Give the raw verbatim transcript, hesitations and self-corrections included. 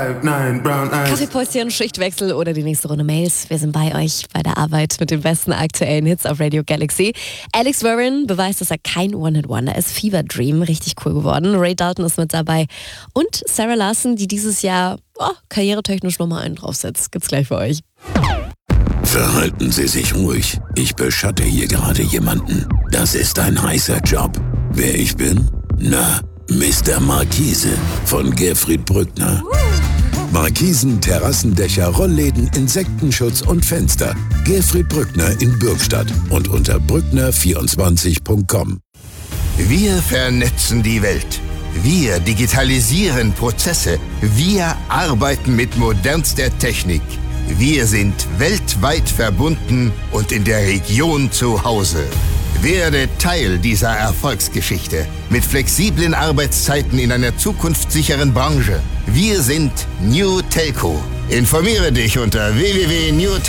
Nein, brown eyes. Kaffeepäuschen, Schichtwechsel oder die nächste Runde Mails. Wir sind bei euch bei der Arbeit mit den besten aktuellen Hits auf Radio Galaxy. Alex Warren beweist, dass er kein One-Hit-Wonder ist. Fever Dream, richtig cool geworden. Ray Dalton ist mit dabei. Und Sarah Larson, die dieses Jahr oh, karrieretechnisch nochmal einen draufsetzt. Gibt's gleich für euch. Verhalten Sie sich ruhig. Ich beschatte hier gerade jemanden. Das ist ein heißer Job. Wer ich bin? Na, Mister Markise von Gerfried Brückner. Markisen, Terrassendächer, Rollläden, Insektenschutz und Fenster. Gerfried Brückner in Bürgstadt und unter brückner vierundzwanzig punkt com. Wir vernetzen die Welt. Wir digitalisieren Prozesse. Wir arbeiten mit modernster Technik. Wir sind weltweit verbunden und in der Region zu Hause. Werde Teil dieser Erfolgsgeschichte mit flexiblen Arbeitszeiten in einer zukunftssicheren Branche. Wir sind New Telco. Informiere dich unter w w w punkt new